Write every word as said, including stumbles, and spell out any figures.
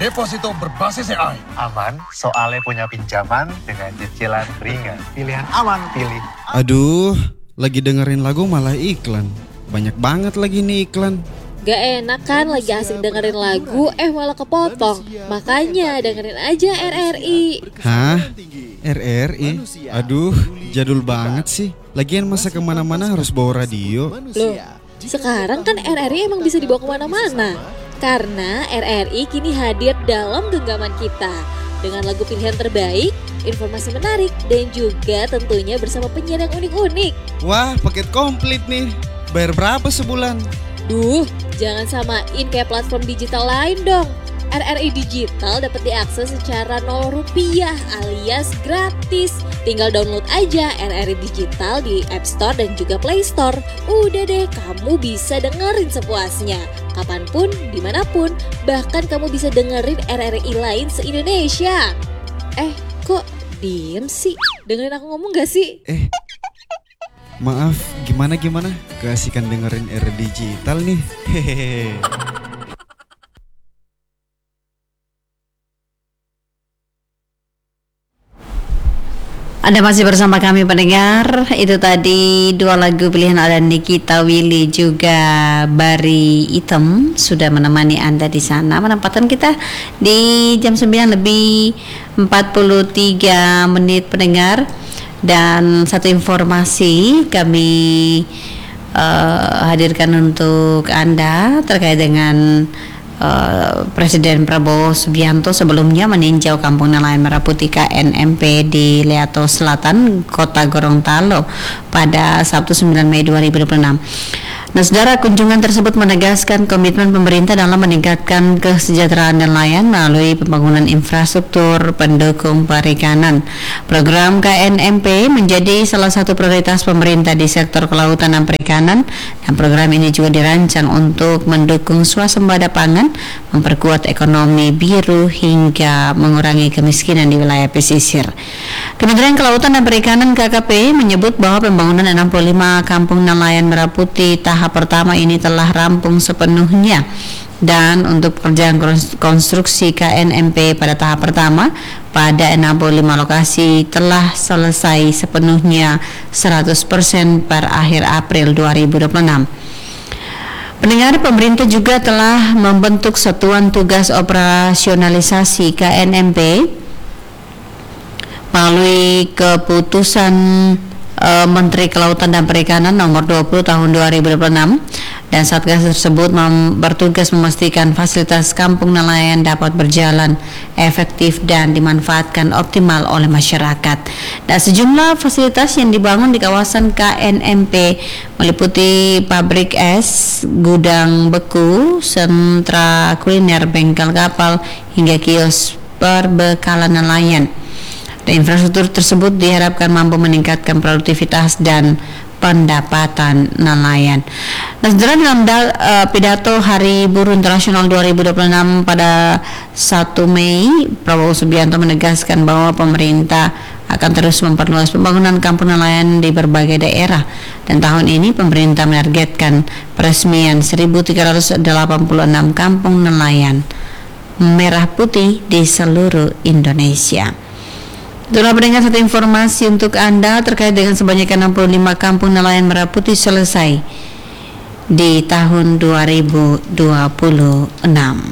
deposito berbasis A I. Aman, soalnya punya pinjaman dengan cicilan ringan. Pilihan aman, pilih. Aduh, lagi dengerin lagu malah iklan. Banyak banget lagi nih iklan. Gak enak kan lagi asik dengerin lagu eh malah kepotong. Makanya dengerin aja R R I. Hah? R R I? Aduh, jadul banget sih. Lagian masa kemana-mana harus bawa radio. Loh, sekarang kan R R I emang bisa dibawa kemana-mana. Karena R R I kini hadir dalam genggaman kita. Dengan lagu pilihan terbaik, informasi menarik, dan juga tentunya bersama penyiar yang unik-unik. Wah, paket komplit nih. Bayar berapa sebulan? Duh, jangan samain kayak platform digital lain dong. R R I Digital dapat diakses secara nol rupiah alias gratis. Tinggal download aja R R I Digital di App Store dan juga Play Store. Udah deh, kamu bisa dengerin sepuasnya. Kapanpun, dimanapun. Bahkan kamu bisa dengerin R R I lain se-Indonesia. Eh, kok diem sih? Dengerin aku ngomong gak sih? Eh, maaf, gimana-gimana? Keasikan dengerin R R I Digital nih. Hehehe. Anda masih bersama kami pendengar. Itu tadi dua lagu pilihan ada Nikita Willy juga Bari Item sudah menemani Anda di sana. Penempatan kita di jam sembilan lebih empat puluh tiga menit pendengar. Dan satu informasi kami uh, hadirkan untuk Anda terkait dengan Uh, Presiden Prabowo Subianto sebelumnya meninjau Kampung Nelayan Merah Putih K N M P di Leato Selatan, Kota Gorontalo pada Sabtu sembilan Mei dua ribu dua puluh enam. Nah, saudara, kunjungan tersebut menegaskan komitmen pemerintah dalam meningkatkan kesejahteraan nelayan melalui pembangunan infrastruktur pendukung perikanan. Program K N M P menjadi salah satu prioritas pemerintah di sektor kelautan dan perikanan, dan program ini juga dirancang untuk mendukung swasembada pangan, memperkuat ekonomi biru hingga mengurangi kemiskinan di wilayah pesisir. Kementerian Kelautan dan Perikanan K K P menyebut bahwa pembangunan enam puluh lima kampung nelayan merah putih tahap pertama ini telah rampung sepenuhnya. Dan untuk pekerjaan konstruksi K N M P pada tahap pertama pada enam puluh lima lokasi telah selesai sepenuhnya seratus persen per akhir April dua ribu dua puluh enam. Pendengar, pemerintah juga telah membentuk Satuan Tugas Operasionalisasi K N M P melalui keputusan uh, Menteri Kelautan dan Perikanan nomor dua puluh tahun dua ribu dua puluh enam, dan Satgas tersebut mem- bertugas memastikan fasilitas kampung nelayan dapat berjalan efektif dan dimanfaatkan optimal oleh masyarakat. Dan sejumlah fasilitas yang dibangun di kawasan K N M P meliputi pabrik es, gudang beku, sentra kuliner, bengkel kapal, hingga kios perbekalan nelayan. Dan infrastruktur tersebut diharapkan mampu meningkatkan produktivitas dan pendapatan nelayan. Nah, saudara, dalam dal, uh, pidato Hari Buruh Internasional dua ribu dua puluh enam pada satu Mei, Prabowo Subianto menegaskan bahwa pemerintah akan terus memperluas pembangunan kampung nelayan di berbagai daerah, dan tahun ini pemerintah menargetkan peresmian seribu tiga ratus delapan puluh enam kampung nelayan merah putih di seluruh Indonesia. Itulah pendengar satu informasi untuk Anda terkait dengan sebanyak enam puluh lima kampung nelayan merah putih selesai di tahun dua ribu dua puluh enam.